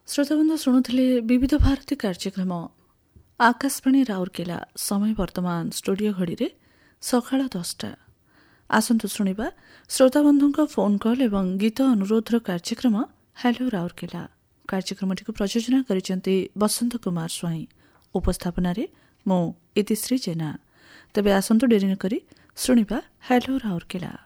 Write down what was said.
ଶ୍ରୋତାବନ୍ଧୁ ଶୁଣୁଥିଲେ ବିବିଧ ଭାରତୀ କାର୍ଯ୍ୟକ୍ରମ ଆକାଶବାଣୀ ରାଉରକେଲା। ସମୟ ବର୍ତ୍ତମାନ ଷ୍ଟୁଡିଓ ଘଡ଼ିରେ ସକାଳ 10ଟା। ଆସନ୍ତୁ ଶୁଣିବା ଶ୍ରୋତାବନ୍ଧୁଙ୍କ ଫୋନ୍ କଲ୍ ଏବଂ ଗୀତ ଅନୁରୋଧର କାର୍ଯ୍ୟକ୍ରମ ହ୍ୟାଲୋ ରାଉରକେଲା। କାର୍ଯ୍ୟକ୍ରମଟିକୁ ପ୍ରଯୋଜନା କରିଛନ୍ତି ବସନ୍ତ କୁମାର ସ୍ୱାଇଁ। ଉପସ୍ଥାପନାରେ ମୁଁ ଇତିଶ୍ରୀ ଜେନା। ତେବେ ଆସନ୍ତୁ ଡେରି ନ କରି ଶୁଣିବା ହ୍ୟାଲୋ ରାଉରକେଲା।